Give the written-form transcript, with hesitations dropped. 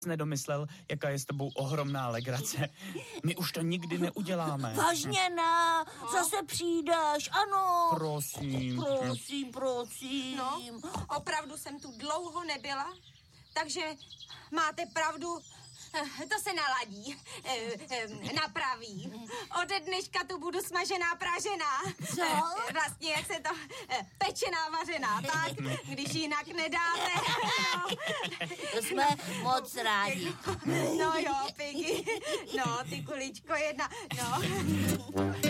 nedomyslel, jaká je s tebou ohromná legrace. My už to nikdy neuděláme. Vážně ne, zase přijdeš, ano. Prosím. Prosím. No, opravdu jsem tu dlouho nebyla, takže máte pravdu, to se naladí, napraví. Ode dneška tu budu smažená, pražená. Co? Vlastně, jak se to, pečená, vařená, tak? Když jinak nedáte. No. To jsme moc rádi. No jo, Piggy. No, ty kuličko jedna. No.